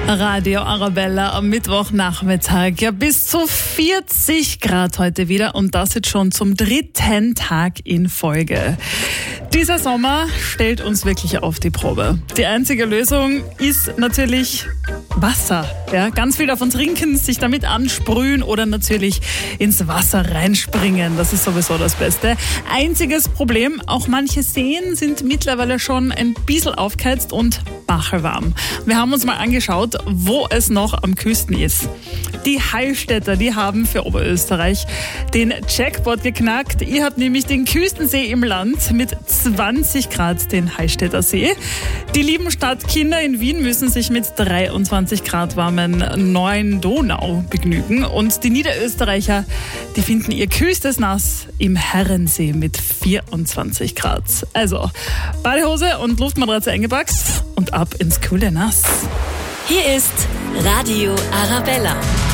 Radio Arabella am Mittwochnachmittag. Ja, bis zu 40 Grad heute wieder und das jetzt schon zum 3. Tag in Folge. Dieser Sommer stellt uns wirklich auf die Probe. Die einzige Lösung ist natürlich Wasser. Ja, ganz viel davon trinken, sich damit ansprühen oder natürlich ins Wasser reinspringen. Das ist sowieso das Beste. Einziges Problem, auch manche Seen sind mittlerweile schon ein bisschen aufgeheizt und bachelwarm. Wir haben uns mal angeschaut, wo es noch am kühlsten ist. Die Heilstädter, die haben für Oberösterreich den Jackpot geknackt. Ihr habt nämlich den kühlsten See im Land mit 20 Grad, den Heilstädter See. Die lieben Stadtkinder in Wien müssen sich mit 23 Grad warmen neuen Donau begnügen. Und die Niederösterreicher, die finden ihr kühlstes Nass im Herrensee mit 24 Grad. Also Badehose und Luftmatratze eingepackt und ab ins kühle Nass. Hier ist Radio Arabella.